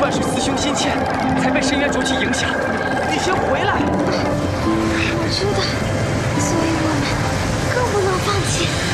上是师兄心切，才被深渊浊气影响。你先回来。 我知道，所以我们更不能放弃。